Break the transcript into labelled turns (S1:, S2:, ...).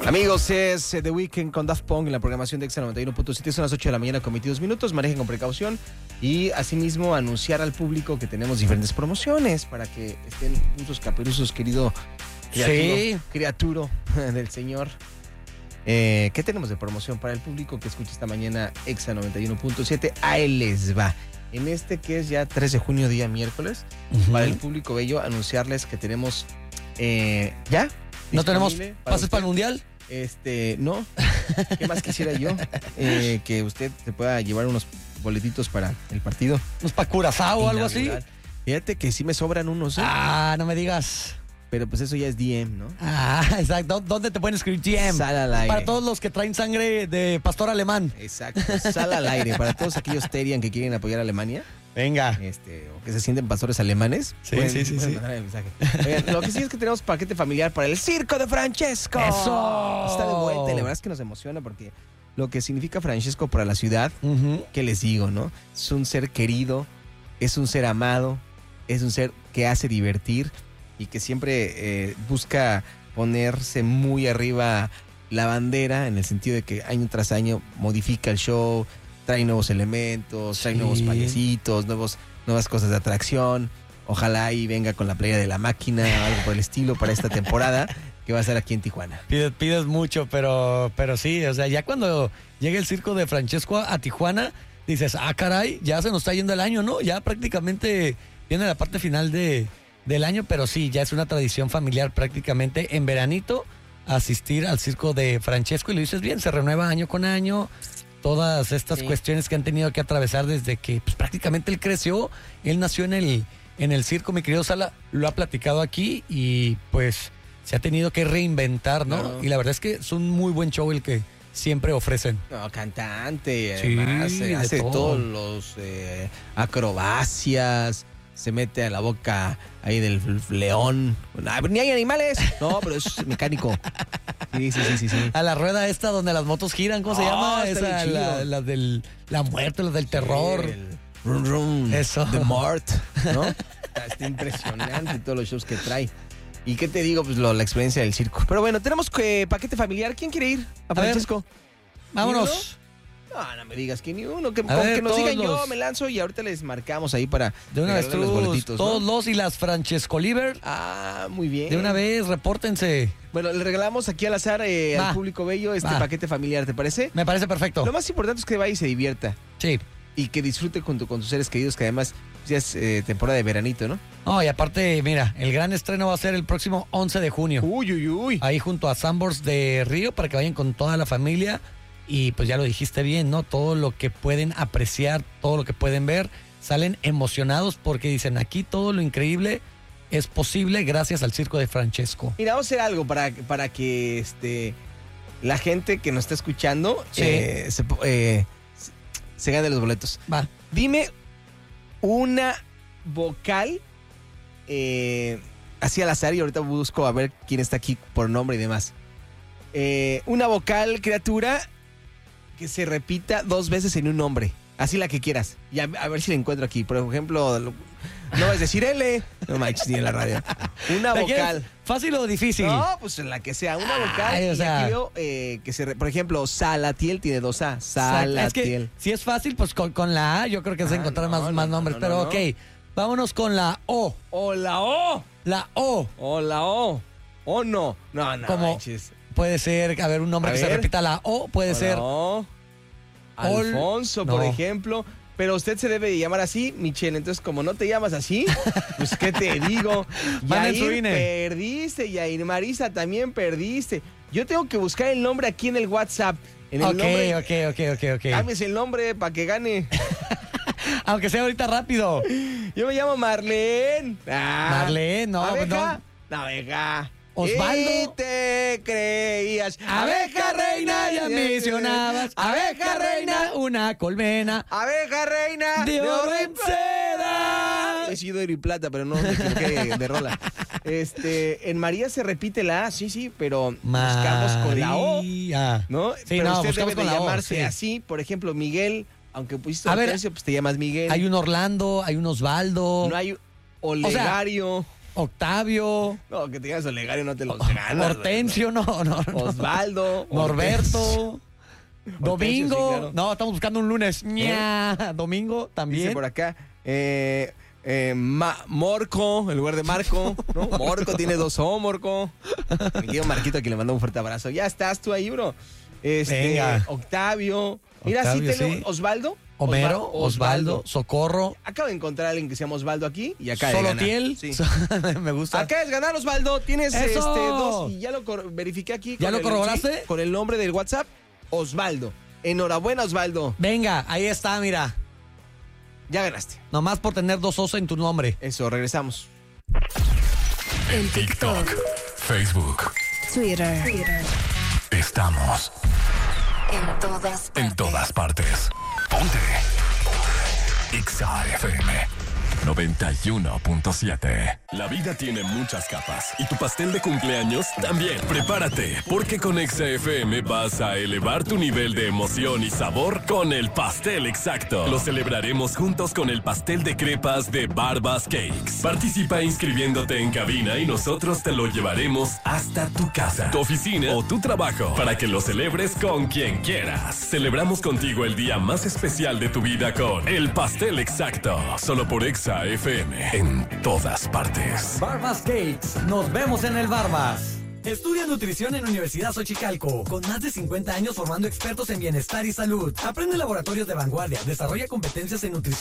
S1: Amigos, es The Weeknd con Daft Punk en la programación de Exa 91.7. Son las 8 de la mañana con 22 minutos. Manejen con precaución. Y asimismo anunciar al público que tenemos diferentes promociones para que estén juntos caperuzos, querido criaturo del Señor. ¿Qué tenemos de promoción para el público que escucha esta mañana Exa 91.7? Ahí les va. En este que es ya 3 de junio, día miércoles, para el público bello, anunciarles que tenemos ya.
S2: ¿No tenemos pases para el Mundial?
S1: No. ¿Qué más quisiera yo? Que usted se pueda llevar unos boletitos para el partido.
S2: ¿Unos para Curazao o algo así?
S1: Fíjate que sí me sobran unos, ¿eh?
S2: Ah, no me digas.
S1: Pero pues eso ya es DM, ¿no?
S2: Ah, exacto. ¿Dónde te pueden escribir DM?
S1: Sal al aire.
S2: Para todos los que traen sangre de pastor alemán.
S1: Exacto. Sal al aire. Para todos aquellos Terian que quieren apoyar a Alemania.
S2: Venga.
S1: O que se sienten pastores alemanes.
S2: Sí.
S1: Mandar el mensaje. Oigan, lo que sí es que tenemos paquete familiar para el Circo de Francesco.
S2: ¡Eso!
S1: Está de vuelta y la verdad es que nos emociona porque lo que significa Francesco para la ciudad, ¿qué les digo, no? Es un ser querido, es un ser amado, es un ser que hace divertir y que siempre busca ponerse muy arriba la bandera en el sentido de que año tras año modifica el show, trae nuevos elementos, trae nuevos payasitos, nuevas cosas de atracción. Ojalá y venga con la playa de la máquina o algo por el estilo para esta temporada que va a ser aquí en Tijuana.
S2: Pides mucho, pero sí, o sea, ya cuando llegue el circo de Francesco a Tijuana, dices, caray, ya se nos está yendo el año, ¿no? Ya prácticamente viene la parte final del año, pero sí, ya es una tradición familiar prácticamente en veranito asistir al circo de Francesco y lo dices bien, se renueva año con año. Todas estas cuestiones que han tenido que atravesar desde que pues, prácticamente él creció, él nació en el circo, mi querido Sala, lo ha platicado aquí y pues se ha tenido que reinventar, ¿no? Claro. Y la verdad es que es un muy buen show el que siempre ofrecen.
S1: No, cantante, además hace todos los acrobacias, se mete a la boca ahí del león. Ni hay animales. No, pero es mecánico. Sí.
S2: A la rueda esta donde las motos giran, ¿cómo se llama? Esa, la de la muerte, la del terror.
S1: Run Run.
S2: Eso.
S1: The Mort, ¿no? Está impresionante todos los shows que trae. ¿Y qué te digo? Pues la experiencia del circo. Pero bueno, tenemos paquete familiar. ¿Quién quiere ir? ¿A Francesco?
S2: Vámonos.
S1: No me digas que ni uno. Que nos digan yo me lanzo y ahorita les marcamos ahí para
S2: de una vez
S1: los boletitos.
S2: Todos los y las Francesco Liber.
S1: Muy bien.
S2: De una vez, repórtense.
S1: Bueno, le regalamos aquí al azar al público bello paquete familiar, ¿te parece?
S2: Me parece perfecto.
S1: Lo más importante es que vaya y se divierta.
S2: Sí.
S1: Y que disfrute con tus seres queridos, que además ya es temporada de veranito, ¿no?
S2: No, y aparte, mira, el gran estreno va a ser el próximo 11 de junio.
S1: Uy.
S2: Ahí junto a Sambors de Río para que vayan con toda la familia. Y pues ya lo dijiste bien, ¿no? Todo lo que pueden apreciar, todo lo que pueden ver, salen emocionados porque dicen, aquí todo lo increíble es posible gracias al circo de Francesco.
S1: Mira, vamos a hacer algo para que la gente que nos está escuchando se gane los boletos.
S2: Va.
S1: Dime una vocal así al azar y ahorita busco a ver quién está aquí por nombre y demás. Una vocal, criatura, que se repita 2 veces en un nombre. Así la que quieras. Y a ver si la encuentro aquí. Por ejemplo, no vas a decir L. No manches, ni en la radio. Una vocal.
S2: ¿Fácil o difícil?
S1: No, pues la que sea. Una vocal.
S2: O sea,
S1: y aquí veo por ejemplo, Salatiel tiene 2 A. Salatiel.
S2: Es que si es fácil, pues con la A yo creo que se encontrar más nombres. Pero ok, vámonos con la O.
S1: O la O.
S2: La O.
S1: O la O. O no. No manches.
S2: Puede ser, a ver, un nombre que se repita la O, puede ser.
S1: No. Alfonso, por ejemplo. Pero usted se debe de llamar así, Michelle. Entonces, como no te llamas así, pues, ¿qué te digo? Yair perdiste, Yair Marisa también perdiste. Yo tengo que buscar el nombre aquí en el WhatsApp.
S2: Ok.
S1: Cámbiese el nombre para que gane.
S2: Aunque sea ahorita rápido.
S1: Yo me llamo Marlene.
S2: Marlene, no.
S1: ¿Abeja? No, abeja.
S2: Osvaldo.
S1: Y te creías
S2: abeja reina y ambicionabas. Abeja reina, una colmena.
S1: Abeja reina
S2: de oro en seda.
S1: He sido oro y plata, pero no me equivoqué de rola. En María se repite la A, sí, pero buscamos con la O, ¿no?
S2: Sí,
S1: pero usted debe de llamarse
S2: O,
S1: así. Por ejemplo, Miguel, aunque pusiste Hortensio, pues te llamas Miguel.
S2: Hay un Orlando, hay un Osvaldo.
S1: No hay Olegario.
S2: Octavio.
S1: No, que te digas Olegario no te los ganas.
S2: Hortensio, no.
S1: Osvaldo.
S2: Norberto. Domingo.
S1: Sí, claro.
S2: No, estamos buscando un lunes. Ña. Domingo también.
S1: Dice por acá. Morco, en lugar de Marco, ¿no? Morco tiene 2 O, Morco. Mi querido Marquito, aquí le mando un fuerte abrazo. Ya estás tú ahí, bro.
S2: Venga.
S1: Octavio. Mira,
S2: Octavio,
S1: sí tengo
S2: sí.
S1: Osvaldo.
S2: Homero, Osvaldo, Socorro.
S1: Acabo de encontrar a alguien que se llama Osvaldo aquí y acá de ganar.
S2: Solotiel.
S1: Sí.
S2: Me gusta.
S1: Acá es ganar, Osvaldo. Tienes
S2: ¡Eso!
S1: 2 y ya lo verifiqué aquí.
S2: ¿Ya lo corroboraste?
S1: Sí, con el nombre del WhatsApp, Osvaldo. Enhorabuena, Osvaldo.
S2: Venga, ahí está, mira.
S1: Ya ganaste.
S2: Nomás por tener 2 O's en tu nombre.
S1: Eso, regresamos.
S3: En TikTok, Facebook,
S4: Twitter.
S3: estamos
S4: En todas partes.
S3: Ponte Exa FM 91.7. La vida tiene muchas capas y tu pastel de cumpleaños también. Prepárate, porque con Exa FM vas a elevar tu nivel de emoción y sabor con el pastel exacto. Lo celebraremos juntos con el pastel de crepas de Barbas Cakes. Participa inscribiéndote en cabina y nosotros te lo llevaremos hasta tu casa, tu oficina o tu trabajo para que lo celebres con quien quieras. Celebramos contigo el día más especial de tu vida con el pastel exacto. Solo por Exa FM en todas partes.
S2: Barbas Cakes. Nos vemos en el Barbas. Estudia nutrición en Universidad Xochicalco, con más de 50 años formando expertos en bienestar y salud. Aprende laboratorios de vanguardia, desarrolla competencias en nutrición